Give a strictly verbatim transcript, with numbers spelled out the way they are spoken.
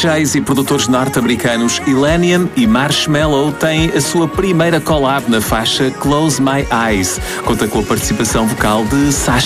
Js e produtores norte-americanos Illenium e Marshmello têm a sua primeira collab na faixa Close My Eyes. Conta com a participação vocal de Sasha